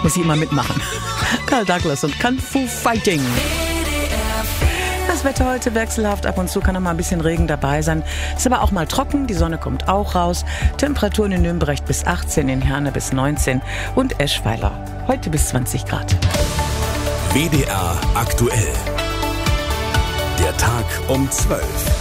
Muss ich immer mitmachen. Carl Douglas und Kung Fu Fighting. Das Wetter heute wechselhaft, ab und zu kann noch mal ein bisschen Regen dabei sein. Ist aber auch mal trocken, die Sonne kommt auch raus. Temperaturen in Nürnberg bis 18, in Herne bis 19 und Eschweiler heute bis 20 Grad. WDR aktuell. Der Tag um 12.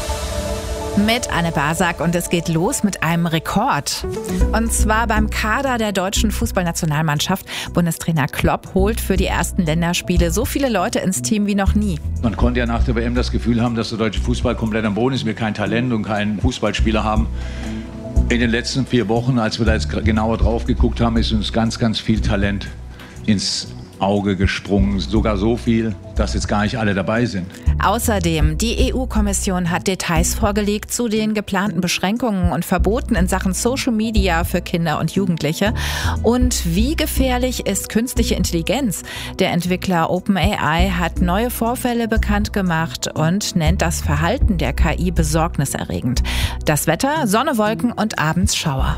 Mit Anne Basak und es geht los mit einem Rekord. Und zwar beim Kader der deutschen Fußballnationalmannschaft. Bundestrainer Klopp holt für die ersten Länderspiele so viele Leute ins Team wie noch nie. Man konnte ja nach der WM das Gefühl haben, dass der deutsche Fußball komplett am Boden ist, wir kein Talent und keinen Fußballspieler haben. In den letzten 4 Wochen, als wir da jetzt genauer drauf geguckt haben, ist uns ganz, ganz viel Talent ins Auge gesprungen. Sogar so viel, dass jetzt gar nicht alle dabei sind. Außerdem, die EU-Kommission hat Details vorgelegt zu den geplanten Beschränkungen und Verboten in Sachen Social Media für Kinder und Jugendliche. Und wie gefährlich ist künstliche Intelligenz? Der Entwickler OpenAI hat neue Vorfälle bekannt gemacht und nennt das Verhalten der KI besorgniserregend. Das Wetter, Sonne, Wolken und abends Schauer.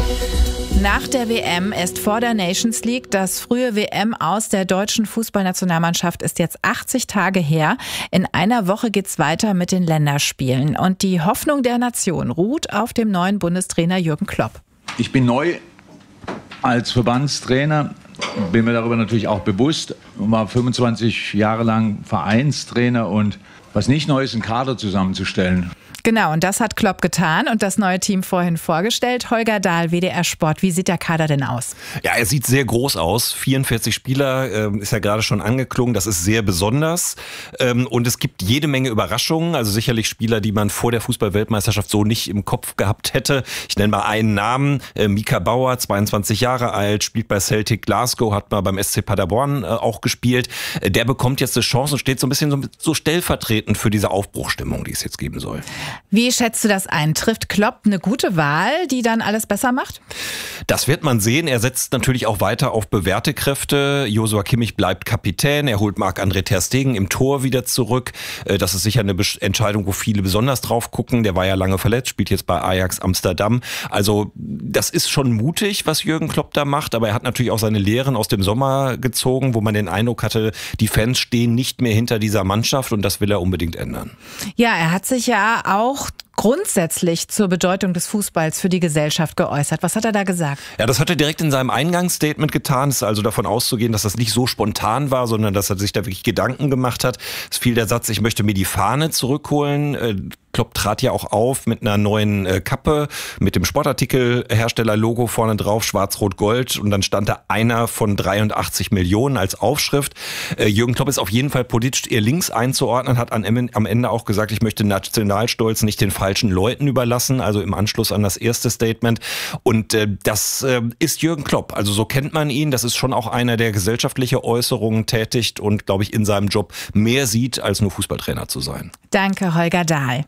Nach der WM ist vor der Nations League. Das frühe WM-Aus der deutschen Fußballnationalmannschaft ist jetzt 80 Tage her. In einer Woche geht's weiter mit den Länderspielen. Und die Hoffnung der Nation ruht auf dem neuen Bundestrainer Jürgen Klopp. Ich bin neu als Verbandstrainer, bin mir darüber natürlich auch bewusst, war 25 Jahre lang Vereinstrainer und was nicht neu ist, einen Kader zusammenzustellen. Genau, und das hat Klopp getan und das neue Team vorhin vorgestellt. Holger Dahl, WDR Sport. Wie sieht der Kader denn aus? Ja, er sieht sehr groß aus. 44 Spieler, ist ja gerade schon angeklungen. Das ist sehr besonders. Und es gibt jede Menge Überraschungen. Also sicherlich Spieler, die man vor der Fußball-Weltmeisterschaft so nicht im Kopf gehabt hätte. Ich nenne mal einen Namen. Mika Bauer, 22 Jahre alt, spielt bei Celtic Glasgow, hat mal beim SC Paderborn auch gespielt. Der bekommt jetzt eine Chance und steht so ein bisschen so stellvertretend für diese Aufbruchstimmung, die es jetzt geben soll. Wie schätzt du das ein? Trifft Klopp eine gute Wahl, die dann alles besser macht? Das wird man sehen. Er setzt natürlich auch weiter auf bewährte Kräfte. Joshua Kimmich bleibt Kapitän. Er holt Marc-André ter Stegen im Tor wieder zurück. Das ist sicher eine Entscheidung, wo viele besonders drauf gucken. Der war ja lange verletzt, spielt jetzt bei Ajax Amsterdam. Also das ist schon mutig, was Jürgen Klopp da macht. Aber er hat natürlich auch seine Lehren aus dem Sommer gezogen, wo man den Eindruck hatte, die Fans stehen nicht mehr hinter dieser Mannschaft und das will er unbedingt ändern. Ja, er hat sich ja auch grundsätzlich zur Bedeutung des Fußballs für die Gesellschaft geäußert. Was hat er da gesagt? Ja, das hat er direkt in seinem Eingangsstatement getan. Es ist also davon auszugehen, dass das nicht so spontan war, sondern dass er sich da wirklich Gedanken gemacht hat. Es fiel der Satz, ich möchte mir die Fahne zurückholen. Klopp trat ja auch auf mit einer neuen Kappe, mit dem Sportartikelhersteller-Logo vorne drauf, schwarz-rot-gold. Und dann stand da einer von 83 Millionen als Aufschrift. Jürgen Klopp ist auf jeden Fall politisch eher links einzuordnen, hat am Ende auch gesagt, ich möchte Nationalstolz nicht den falschen Leuten überlassen, also im Anschluss an das erste Statement. Und das ist Jürgen Klopp. Also so kennt man ihn. Das ist schon auch einer, der gesellschaftliche Äußerungen tätigt und, glaube ich, in seinem Job mehr sieht, als nur Fußballtrainer zu sein. Danke, Holger Dahl.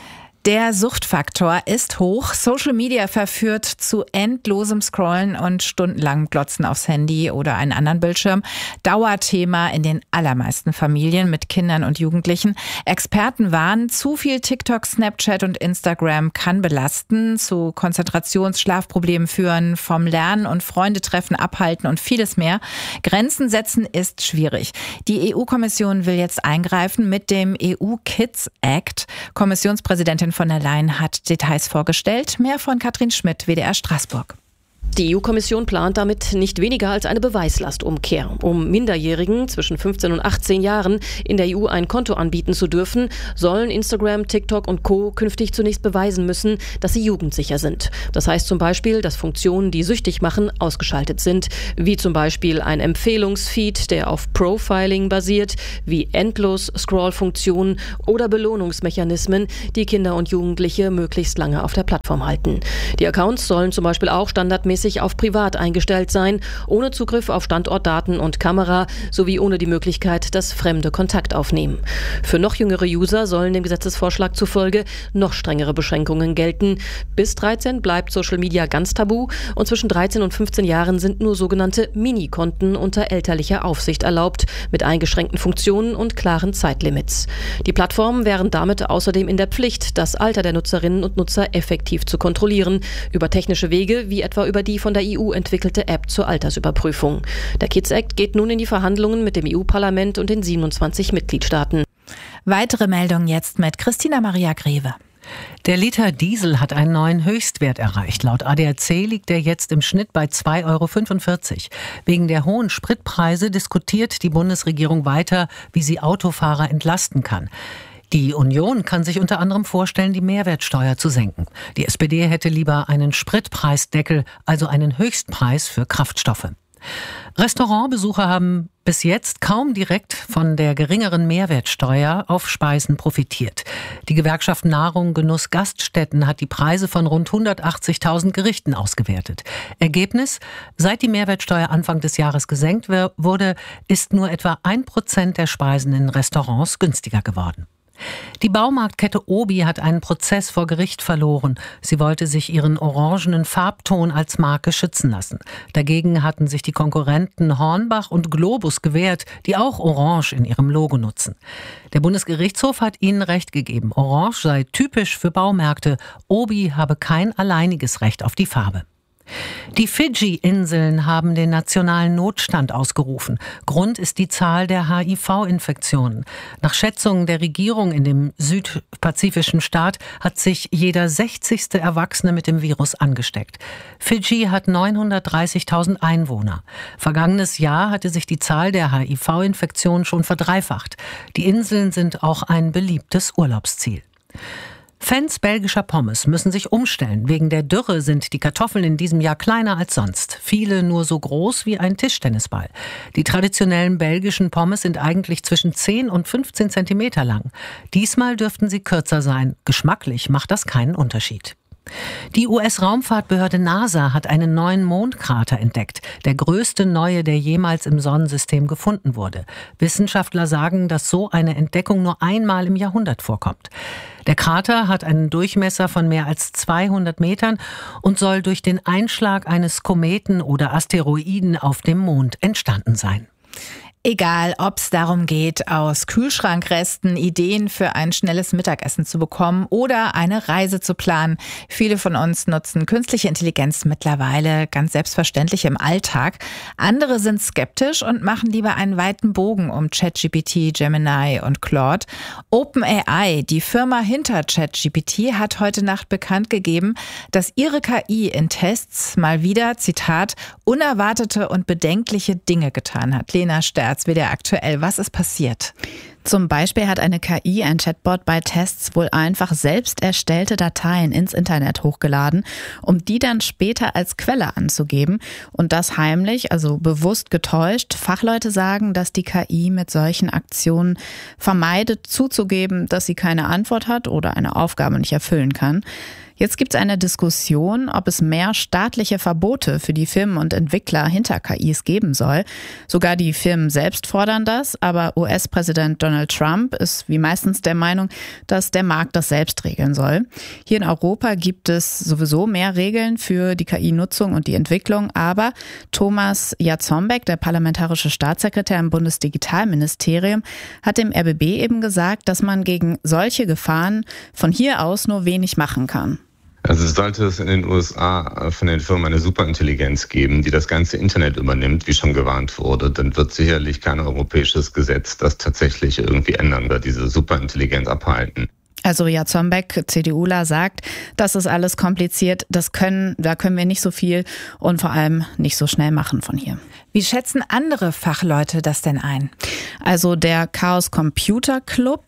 Der Suchtfaktor ist hoch. Social Media verführt zu endlosem Scrollen und stundenlangem Glotzen aufs Handy oder einen anderen Bildschirm. Dauerthema in den allermeisten Familien mit Kindern und Jugendlichen. Experten warnen, zu viel TikTok, Snapchat und Instagram kann belasten, zu Konzentrations-, Schlafproblemen führen, vom Lernen und Freundetreffen abhalten und vieles mehr. Grenzen setzen ist schwierig. Die EU-Kommission will jetzt eingreifen mit dem EU-Kids Act. Kommissionspräsidentin von der Leyen hat Details vorgestellt. Mehr von Katrin Schmidt, WDR Straßburg. Die EU-Kommission plant damit nicht weniger als eine Beweislastumkehr. Um Minderjährigen zwischen 15 und 18 Jahren in der EU ein Konto anbieten zu dürfen, sollen Instagram, TikTok und Co. künftig zunächst beweisen müssen, dass sie jugendsicher sind. Das heißt zum Beispiel, dass Funktionen, die süchtig machen, ausgeschaltet sind, wie zum Beispiel ein Empfehlungsfeed, der auf Profiling basiert, wie Endlos-Scroll-Funktionen oder Belohnungsmechanismen, die Kinder und Jugendliche möglichst lange auf der Plattform halten. Die Accounts sollen zum Beispiel auch standardmäßig auf privat eingestellt sein, ohne Zugriff auf Standortdaten und Kamera, sowie ohne die Möglichkeit, dass Fremde Kontakt aufnehmen. Für noch jüngere User sollen dem Gesetzesvorschlag zufolge noch strengere Beschränkungen gelten. Bis 13 bleibt Social Media ganz tabu und zwischen 13 und 15 Jahren sind nur sogenannte Mini-Konten unter elterlicher Aufsicht erlaubt, mit eingeschränkten Funktionen und klaren Zeitlimits. Die Plattformen wären damit außerdem in der Pflicht, das Alter der Nutzerinnen und Nutzer effektiv zu kontrollieren, über technische Wege wie etwa über über die von der EU entwickelte App zur Altersüberprüfung. Der Kids Act geht nun in die Verhandlungen mit dem EU-Parlament und den 27 Mitgliedstaaten. Weitere Meldungen jetzt mit Christina Maria Greve. Der Liter Diesel hat einen neuen Höchstwert erreicht. Laut ADAC liegt er jetzt im Schnitt bei 2,45 €. Wegen der hohen Spritpreise diskutiert die Bundesregierung weiter, wie sie Autofahrer entlasten kann. Die Union kann sich unter anderem vorstellen, die Mehrwertsteuer zu senken. Die SPD hätte lieber einen Spritpreisdeckel, also einen Höchstpreis für Kraftstoffe. Restaurantbesucher haben bis jetzt kaum direkt von der geringeren Mehrwertsteuer auf Speisen profitiert. Die Gewerkschaft Nahrung, Genuss, Gaststätten hat die Preise von rund 180.000 Gerichten ausgewertet. Ergebnis: Seit die Mehrwertsteuer Anfang des Jahres gesenkt wurde, ist nur etwa 1% der Speisen in Restaurants günstiger geworden. Die Baumarktkette Obi hat einen Prozess vor Gericht verloren. Sie wollte sich ihren orangenen Farbton als Marke schützen lassen. Dagegen hatten sich die Konkurrenten Hornbach und Globus gewehrt, die auch Orange in ihrem Logo nutzen. Der Bundesgerichtshof hat ihnen Recht gegeben. Orange sei typisch für Baumärkte. Obi habe kein alleiniges Recht auf die Farbe. Die Fidschi-Inseln haben den nationalen Notstand ausgerufen. Grund ist die Zahl der HIV-Infektionen. Nach Schätzungen der Regierung in dem südpazifischen Staat hat sich jeder 60. Erwachsene mit dem Virus angesteckt. Fidschi hat 930.000 Einwohner. Vergangenes Jahr hatte sich die Zahl der HIV-Infektionen schon verdreifacht. Die Inseln sind auch ein beliebtes Urlaubsziel. Fans belgischer Pommes müssen sich umstellen. Wegen der Dürre sind die Kartoffeln in diesem Jahr kleiner als sonst. Viele nur so groß wie ein Tischtennisball. Die traditionellen belgischen Pommes sind eigentlich zwischen 10 und 15 Zentimeter lang. Diesmal dürften sie kürzer sein. Geschmacklich macht das keinen Unterschied. Die US-Raumfahrtbehörde NASA hat einen neuen Mondkrater entdeckt. Der größte neue, der jemals im Sonnensystem gefunden wurde. Wissenschaftler sagen, dass so eine Entdeckung nur einmal im Jahrhundert vorkommt. Der Krater hat einen Durchmesser von mehr als 200 Metern und soll durch den Einschlag eines Kometen oder Asteroiden auf dem Mond entstanden sein. Egal, ob es darum geht, aus Kühlschrankresten Ideen für ein schnelles Mittagessen zu bekommen oder eine Reise zu planen. Viele von uns nutzen künstliche Intelligenz mittlerweile ganz selbstverständlich im Alltag. Andere sind skeptisch und machen lieber einen weiten Bogen um ChatGPT, Gemini und Claude. OpenAI, die Firma hinter ChatGPT, hat heute Nacht bekannt gegeben, dass ihre KI in Tests mal wieder, Zitat, unerwartete und bedenkliche Dinge getan hat. Lena Sterz, WDR aktuell. Was ist passiert? Zum Beispiel hat eine KI, ein Chatbot, bei Tests wohl einfach selbst erstellte Dateien ins Internet hochgeladen, um die dann später als Quelle anzugeben. Und das heimlich, also bewusst getäuscht. Fachleute sagen, dass die KI mit solchen Aktionen vermeidet, zuzugeben, dass sie keine Antwort hat oder eine Aufgabe nicht erfüllen kann. Jetzt gibt es eine Diskussion, ob es mehr staatliche Verbote für die Firmen und Entwickler hinter KIs geben soll. Sogar die Firmen selbst fordern das, aber US-Präsident Donald Trump ist wie meistens der Meinung, dass der Markt das selbst regeln soll. Hier in Europa gibt es sowieso mehr Regeln für die KI-Nutzung und die Entwicklung, aber Thomas Jarzombeck, der parlamentarische Staatssekretär im Bundesdigitalministerium, hat dem RBB eben gesagt, dass man gegen solche Gefahren von hier aus nur wenig machen kann. Also sollte es in den USA von den Firmen eine Superintelligenz geben, die das ganze Internet übernimmt, wie schon gewarnt wurde, dann wird sicherlich kein europäisches Gesetz das tatsächlich irgendwie ändern oder diese Superintelligenz abhalten. Also Jarzombeck, CDUler, sagt, das ist alles kompliziert, da können wir nicht so viel und vor allem nicht so schnell machen von hier. Wie schätzen andere Fachleute das denn ein? Also der Chaos Computer Club,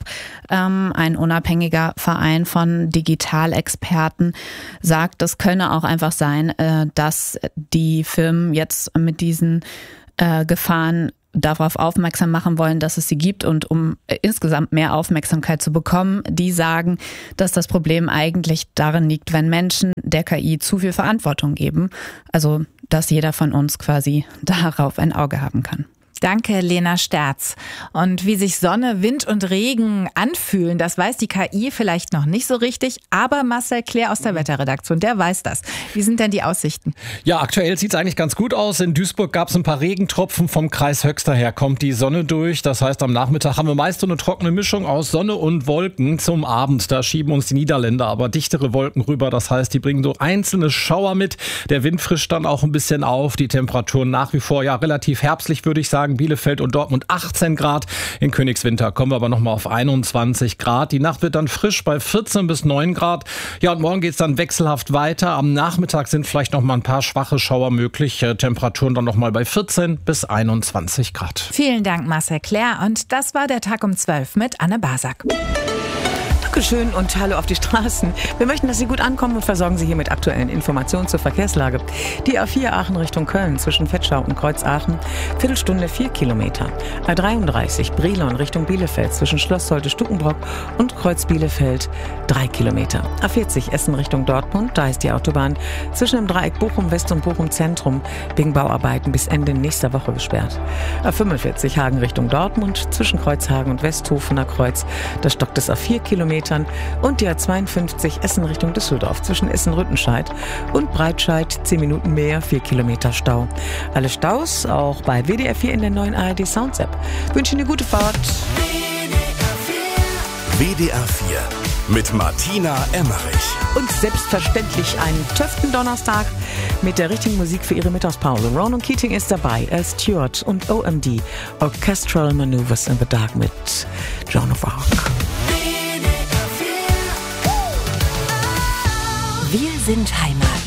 ein unabhängiger Verein von Digitalexperten, sagt, es könne auch einfach sein, dass die Firmen jetzt mit diesen Gefahren darauf aufmerksam machen wollen, dass es sie gibt und um insgesamt mehr Aufmerksamkeit zu bekommen, die sagen, dass das Problem eigentlich darin liegt, wenn Menschen der KI zu viel Verantwortung geben. Also, dass jeder von uns quasi darauf ein Auge haben kann. Danke, Lena Sterz. Und wie sich Sonne, Wind und Regen anfühlen, das weiß die KI vielleicht noch nicht so richtig, aber Marcel Clair aus der Wetterredaktion, der weiß das. Wie sind denn die Aussichten? Ja, aktuell sieht es eigentlich ganz gut aus. In Duisburg gab es ein paar Regentropfen. Vom Kreis Höxter her kommt die Sonne durch. Das heißt, am Nachmittag haben wir meist so eine trockene Mischung aus Sonne und Wolken. Zum Abend, da schieben uns die Niederländer aber dichtere Wolken rüber. Das heißt, die bringen so einzelne Schauer mit. Der Wind frischt dann auch ein bisschen auf. Die Temperaturen nach wie vor ja relativ herbstlich, würde ich sagen. Bielefeld und Dortmund 18 Grad. In Königswinter kommen wir aber nochmal auf 21 Grad. Die Nacht wird dann frisch bei 14 bis 9 Grad. Ja, und morgen geht es dann wechselhaft weiter. Am Nachmittag sind vielleicht noch mal ein paar schwache Schauer möglich. Temperaturen dann noch mal bei 14 bis 21 Grad. Vielen Dank, Marcel Clair. Und das war der Tag um 12 mit Anne Basak. Dankeschön und hallo auf die Straßen. Wir möchten, dass Sie gut ankommen und versorgen Sie hier mit aktuellen Informationen zur Verkehrslage. Die A4 Aachen Richtung Köln zwischen Vetschau und Kreuz Aachen, Viertelstunde 4 Kilometer. A33 Brilon Richtung Bielefeld zwischen Schloss Solte-Stukenbrock und Kreuz Bielefeld 3 Kilometer. A40 Essen Richtung Dortmund, da ist die Autobahn zwischen dem Dreieck Bochum West und Bochum Zentrum wegen Bauarbeiten bis Ende nächster Woche gesperrt. A45 Hagen Richtung Dortmund zwischen Kreuzhagen und Westhofener Kreuz, da stockt es auf 4 Kilometer. Und die A52 Essen Richtung Düsseldorf zwischen Essen-Rüttenscheid und Breitscheid 10 Minuten mehr, 4 Kilometer Stau. Alle Staus auch bei WDR 4 in der neuen ARD Sounds App. Ich wünsche Ihnen eine gute Fahrt. WDR 4 mit Martina Emmerich. Und selbstverständlich einen töften Donnerstag mit der richtigen Musik für Ihre Mittagspause. Ronan Keating ist dabei, als Stewart und OMD, Orchestral Maneuvers in the Dark mit Joan of Arc. Wir sind Heimat.